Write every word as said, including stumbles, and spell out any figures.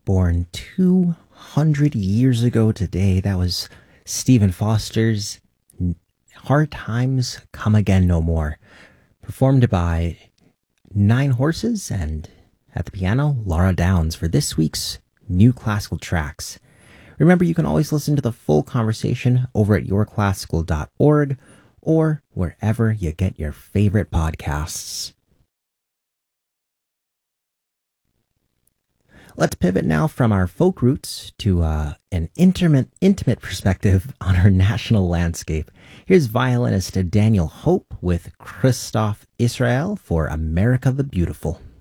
born two hundred years ago today. That was Stephen Foster's Hard Times Come Again No More, performed by Nine Horses and at the piano, Laura Downs, for this week's New Classical Tracks. Remember, you can always listen to the full conversation over at your classical dot org or wherever you get your favorite podcasts. Let's pivot now from our folk roots to uh, an intimate, intimate perspective on our national landscape. Here's violinist Daniel Hope with Christoph Israel for America the Beautiful.